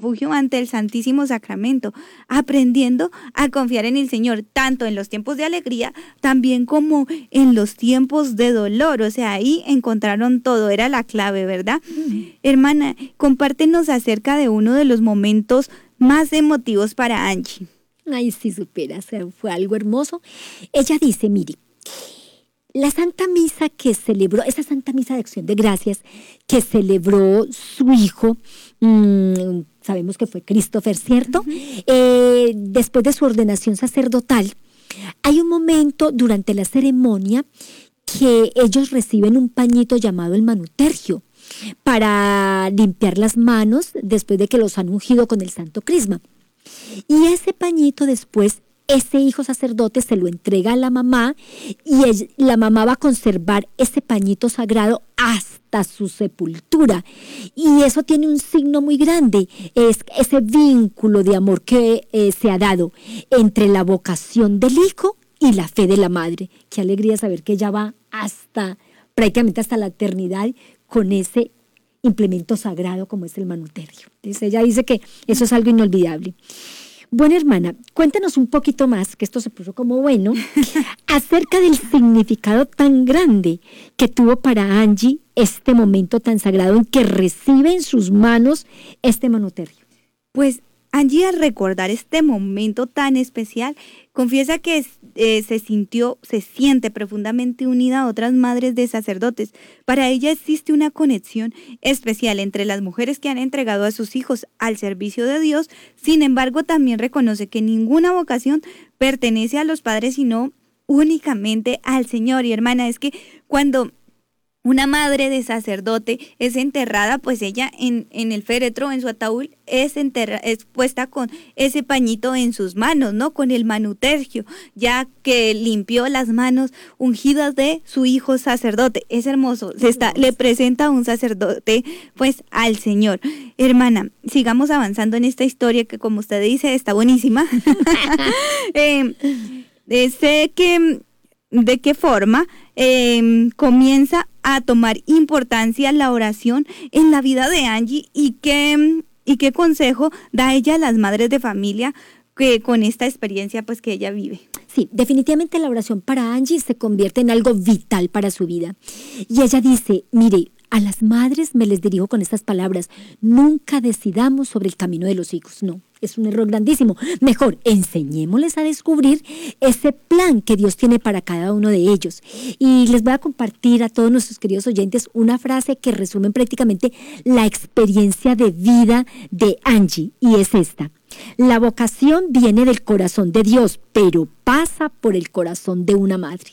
refugio ante el Santísimo Sacramento, aprendiendo a confiar en el Señor, tanto en los tiempos de alegría, también como en los tiempos de dolor. O sea, ahí encontraron todo, era la clave, ¿verdad? Hermana, compártenos acerca de uno de los momentos más emotivos para Angie. Ay, si supieras, fue algo hermoso. Ella dice, mire, la Santa Misa que celebró, esa Santa Misa de Acción de Gracias que celebró su hijo, sabemos que fue Christopher, ¿cierto? Después de su ordenación sacerdotal, hay un momento durante la ceremonia que ellos reciben un pañito llamado el manutergio para limpiar las manos después de que los han ungido con el Santo Crisma. Y ese pañito después, ese hijo sacerdote se lo entrega a la mamá y la mamá va a conservar ese pañito sagrado hasta su sepultura. Y eso tiene un signo muy grande, es ese vínculo de amor que se ha dado entre la vocación del hijo y la fe de la madre. Qué alegría saber que ella va prácticamente hasta la eternidad con ese implemento sagrado como es el manutergio. Entonces ella dice que eso es algo inolvidable. Bueno, hermana, cuéntanos un poquito más, que esto se puso como bueno, acerca del significado tan grande que tuvo para Angie este momento tan sagrado en que recibe en sus manos este manutergio. Pues Angie, al recordar este momento tan especial, confiesa que se siente profundamente unida a otras madres de sacerdotes. Para ella existe una conexión especial entre las mujeres que han entregado a sus hijos al servicio de Dios. Sin embargo, también reconoce que ninguna vocación pertenece a los padres, sino únicamente al Señor. Y hermana, es que cuando una madre de sacerdote es enterrada, pues ella en el féretro, en su ataúd, es puesta con ese pañito en sus manos, ¿no? Con el manutergio, ya que limpió las manos ungidas de su hijo sacerdote. Es hermoso, le presenta a un sacerdote, pues, al Señor. Hermana, sigamos avanzando en esta historia que, como usted dice, está buenísima. Sé que de qué forma comienza a tomar importancia la oración en la vida de Angie y qué consejo da ella a las madres de familia que con esta experiencia pues que ella vive. Sí, definitivamente la oración para Angie se convierte en algo vital para su vida. Y ella dice, mire, a las madres me les dirijo con estas palabras, nunca decidamos sobre el camino de los hijos, no. Es un error grandísimo. Mejor, enseñémosles a descubrir ese plan que Dios tiene para cada uno de ellos. Y les voy a compartir a todos nuestros queridos oyentes una frase que resume prácticamente la experiencia de vida de Angie, y es esta. La vocación viene del corazón de Dios, pero pasa por el corazón de una madre.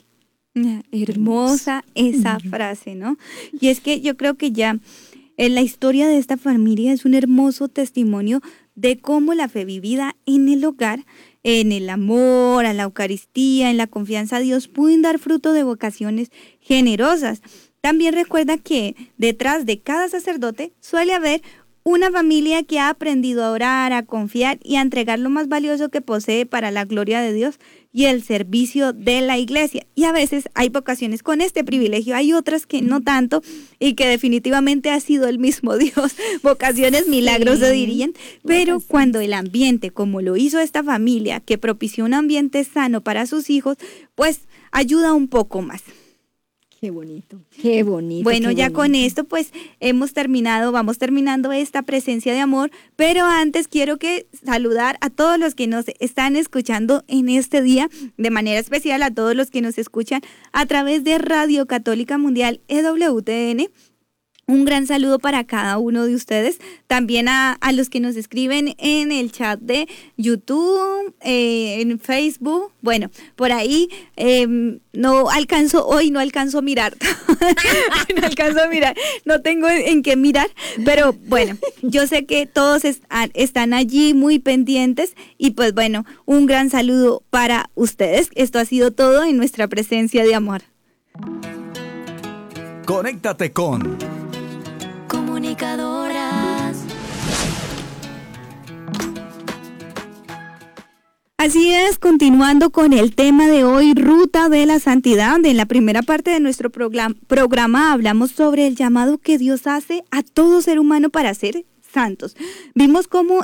Hermosa esa frase, ¿no? Y es que yo creo que ya la historia de esta familia es un hermoso testimonio de cómo la fe vivida en el hogar, en el amor, a la Eucaristía, en la confianza a Dios, pueden dar fruto de vocaciones generosas. También recuerda que detrás de cada sacerdote suele haber una familia que ha aprendido a orar, a confiar y a entregar lo más valioso que posee para la gloria de Dios y el servicio de la iglesia. Y a veces hay vocaciones con este privilegio, hay otras que no tanto y que definitivamente ha sido el mismo Dios, vocaciones milagros se dirían, pero cuando el ambiente, como lo hizo esta familia, que propició un ambiente sano para sus hijos, pues ayuda un poco más. Qué bonito, qué bonito. Bueno, qué ya bonito. con esto pues vamos terminando esta presencia de amor, pero antes quiero saludar a todos los que nos están escuchando en este día, de manera especial a todos los que nos escuchan a través de Radio Católica Mundial EWTN. Un gran saludo para cada uno de ustedes, también a los que nos escriben en el chat de YouTube, en Facebook. Bueno, por ahí no alcanzo a mirar, no tengo en qué mirar, pero bueno, yo sé que todos están allí muy pendientes y pues bueno, un gran saludo para ustedes. Esto ha sido todo en nuestra presencia de amor. Conéctate con Comunicadoras. Así es, continuando con el tema de hoy, Ruta de la Santidad, donde en la primera parte de nuestro programa hablamos sobre el llamado que Dios hace a todo ser humano para ser santos. Vimos cómo